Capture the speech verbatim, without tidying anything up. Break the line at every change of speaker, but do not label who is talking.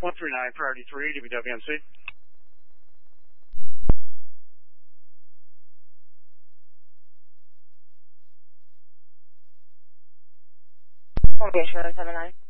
one three nine, priority three, D B W M C.
Foundation one seven nine.